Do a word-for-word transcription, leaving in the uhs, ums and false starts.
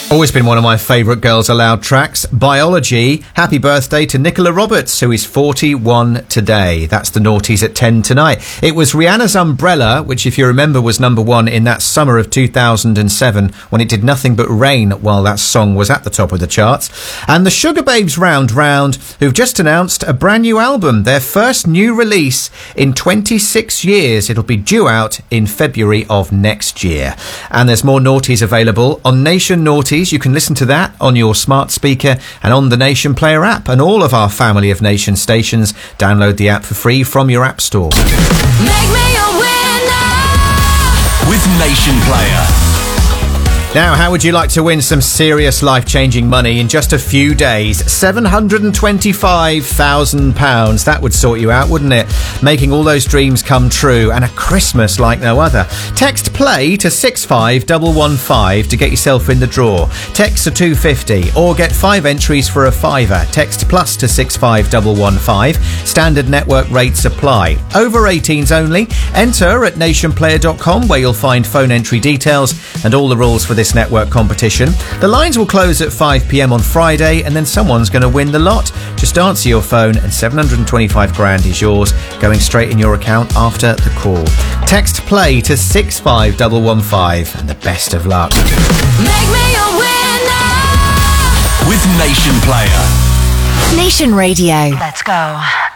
Always been one of my favourite Girls Aloud tracks, Biology. Happy birthday to Nicola Roberts, who is forty-one today. That's the Naughties at ten tonight. It was Rihanna's Umbrella, which, if you remember, was number one in that summer of two thousand seven, when it did nothing but rain while that song was at the top of the charts. And the Sugar Babes Round Round, who've just announced a brand new album, their first new release in twenty-six years. It'll be due out in February of next year. And there's more Naughties available on Nation Naughties. You can listen to that on your smart speaker and on the Nation Player app, and all of our family of Nation stations. Download the app for free from your app store. Make me a winner with Nation Player. Now, how would you like to win some serious life-changing money in just a few days? seven hundred twenty-five thousand pounds. That would sort you out, wouldn't it? Making all those dreams come true, and a Christmas like no other. Text PLAY to six five one one five to get yourself in the draw. Text to two fifty, or get five entries for a fiver. Text plus to six five one one five. Standard network rates apply. Over eighteens only. Enter at nation player dot com, where you'll find phone entry details and all the rules for this network competition. The lines will close at five p.m. on Friday, and then someone's going to win the lot. Just answer your phone and seven hundred twenty-five grand is yours, going straight in your account after the call. Text PLAY to six five one one five, and the best of luck. Make me a winner with Nation Player. Nation Radio. Let's go.